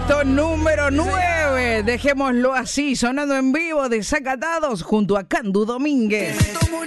Puesto número 9. Dejémoslo así, sonando en vivo, Desacatados junto a Candu Domínguez.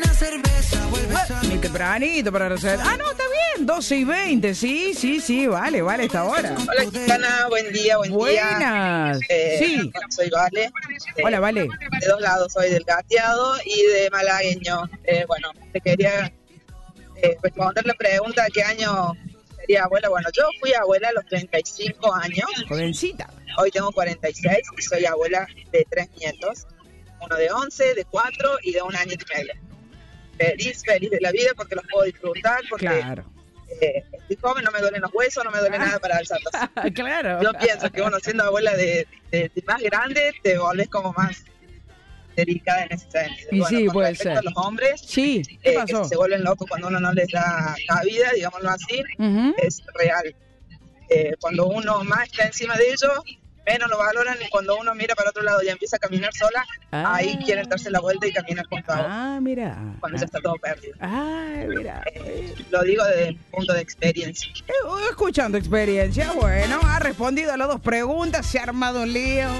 Ni tempranito para hacer. Ah, no, está bien. 12:20. Sí, vale, esta hora. Hola, Quintana, buen día. Buenas. Sí. Soy Vale. Hola, Vale. De dos lados, soy del Gateado y de Malagueño. Bueno, te quería responder la pregunta de qué año sería abuela. Bueno, yo fui abuela a los 35 años. Jovencita. Hoy tengo 46 y soy abuela de 3 nietos. Uno de 11, de 4 y de 1 año y medio. Feliz de la vida porque los puedo disfrutar, porque claro. Estoy joven, no me duelen los huesos, no me duele nada para alzarlos. Claro. Yo pienso que uno siendo abuela de más grande te volvés como más delicada en ese sentido. Y bueno, sí, con puede respecto ser. a los hombres, Sí, ¿qué pasó? que se vuelven locos cuando uno no les da cabida, digámoslo así, es real. Cuando uno más está encima de ellos, menos lo valoran, y cuando uno mira para otro lado y empieza a caminar sola, ahí quieren darse la vuelta y caminar junto a vos. Mira. Cuando ya está todo perdido. Mira. Lo digo desde el punto de experiencia. Escuchando experiencia, bueno, ha respondido a las dos preguntas, se ha armado un lío.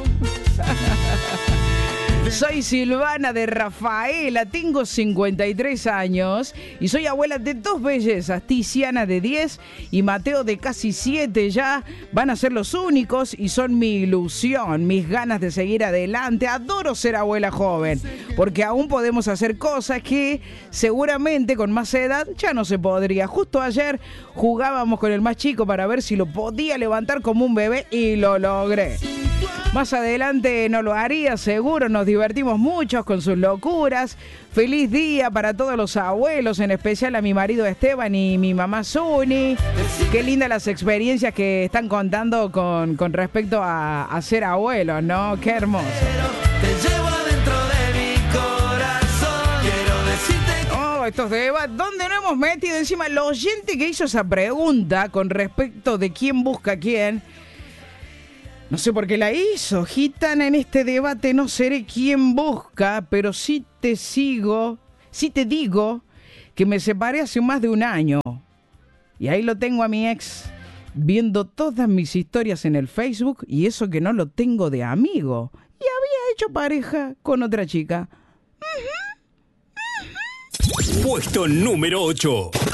Soy Silvana de Rafaela, tengo 53 años y soy abuela de dos bellezas, Tiziana de 10 y Mateo de casi 7 ya. Van a ser los únicos y son mi ilusión, mis ganas de seguir adelante. Adoro ser abuela joven, porque aún podemos hacer cosas que seguramente con más edad ya no se podría. Justo ayer jugábamos con el más chico para ver si lo podía levantar como un bebé y lo logré. Más adelante no lo haría, seguro. Nos divertimos mucho con sus locuras. Feliz día para todos los abuelos, en especial a mi marido Esteban y mi mamá Suni. Qué lindas las experiencias que están contando con respecto a ser abuelos, ¿no? Qué hermoso. Te llevo adentro de mi corazón. Quiero decirte... Estos debates, ¿dónde no hemos metido encima? El oyente que hizo esa pregunta con respecto de quién busca a quién, no sé por qué la hizo, gitana. En este debate no seré quien busca, pero sí te digo que me separé hace más de un año. Y ahí lo tengo a mi ex viendo todas mis historias en el Facebook, y eso que no lo tengo de amigo. Y había hecho pareja con otra chica. Puesto número 8.